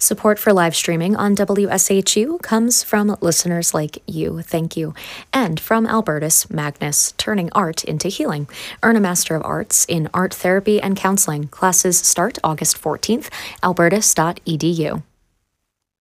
Support for live streaming on WSHU comes from listeners like you. Thank you. And from Albertus Magnus, turning art into healing. Earn a Master of Arts in Art Therapy and Counseling. Classes start August 14th, albertus.edu.